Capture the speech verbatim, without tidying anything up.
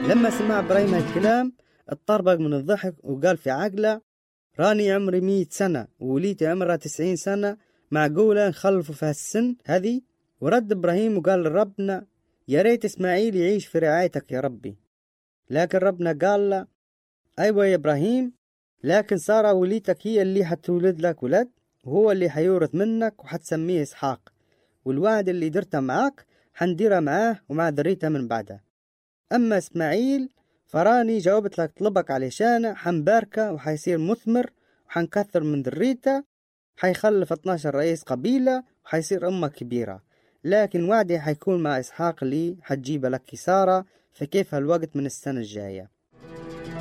لما سمع إبراهيم هالكلام اتطربق من الضحك وقال في عقله: راني عمري مية سنة ووليتي عمرها تسعين سنة، معقولة نخلفوا في هالسن هذه؟ ورد إبراهيم وقال لربنا: يا ريت إسماعيل يعيش في رعايتك يا ربي. لكن ربنا قال له: أيوة يا إبراهيم، لكن سارة وليتك هي اللي حتولد لك ولد، وهو اللي حيورث منك وحتسميه إسحاق، والوعد اللي درته معاك حنديره معاه ومع ذريته من بعده. أما إسماعيل فراني جاوبت لك طلبك علشانه، حنباركه وحيصير مثمر وحنكثر من ذريته، حيخلف اثناشر رئيس قبيلة وحيصير أمة كبيرة. لكن وعدي حيكون مع إسحاق اللي حتجيب لك سارة، فكيف هالوقت من السنة الجاية.